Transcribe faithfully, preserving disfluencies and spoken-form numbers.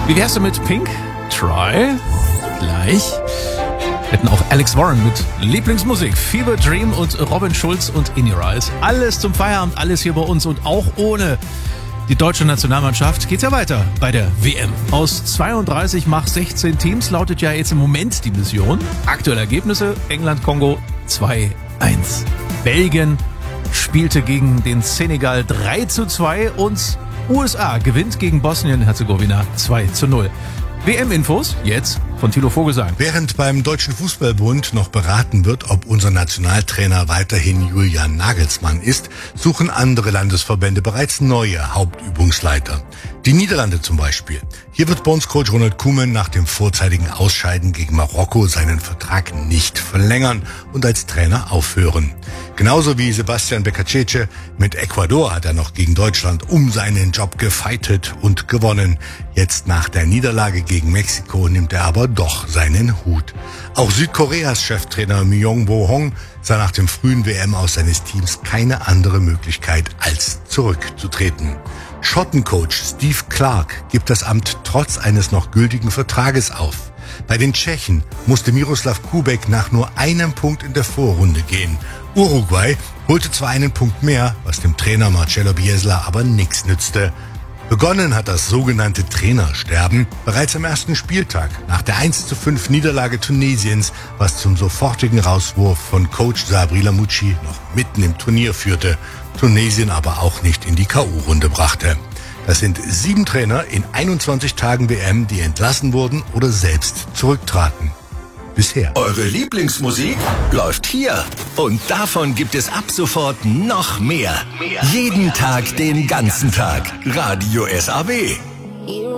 Wie wär's denn mit Pink? Try. Gleich. Wir hätten auch Alex Warren mit Lieblingsmusik, Fever Dream und Robin Schulz und In Your Eyes. Alles zum Feierabend, alles hier bei uns und auch ohne die deutsche Nationalmannschaft geht's ja weiter bei der W M. Aus zweiunddreißig macht sechzehn Teams lautet ja jetzt im Moment die Mission. Aktuelle Ergebnisse: England-Kongo zwei eins. Belgien spielte gegen den Senegal drei zu zwei und U S A gewinnt gegen Bosnien-Herzegowina zwei zu null. W M-Infos jetzt von Thilo Vogelsang. Während beim Deutschen Fußballbund noch beraten wird, ob unser Nationaltrainer weiterhin Julian Nagelsmann ist, suchen andere Landesverbände bereits neue Hauptübungsleiter. Die Niederlande zum Beispiel. Hier wird Bondscoach Ronald Koeman nach dem vorzeitigen Ausscheiden gegen Marokko seinen Vertrag nicht verlängern und als Trainer aufhören. Genauso wie Sebastian Becacece. Mit Ecuador hat er noch gegen Deutschland um seinen Job gefeitet und gewonnen. Jetzt nach der Niederlage gegen Mexiko nimmt er aber doch seinen Hut. Auch Südkoreas Cheftrainer Myung-Woo Hong sah nach dem frühen W M aus seines Teams keine andere Möglichkeit, als zurückzutreten. Schottencoach Steve Clark gibt das Amt trotz eines noch gültigen Vertrages auf. Bei den Tschechen musste Miroslav Kubek nach nur einem Punkt in der Vorrunde gehen. Uruguay holte zwar einen Punkt mehr, was dem Trainer Marcelo Bielsa aber nichts nützte. Begonnen hat das sogenannte Trainersterben bereits am ersten Spieltag nach der eins zu fünf Niederlage Tunesiens, was zum sofortigen Rauswurf von Coach Sabri Lamouchi noch mitten im Turnier führte, Tunesien aber auch nicht in die K O-Runde brachte. Das sind sieben Trainer in einundzwanzig Tagen W M, die entlassen wurden oder selbst zurücktraten. Bisher. Eure Lieblingsmusik läuft hier. Und davon gibt es ab sofort noch mehr. Jeden Tag, den ganzen Tag. Radio S A W.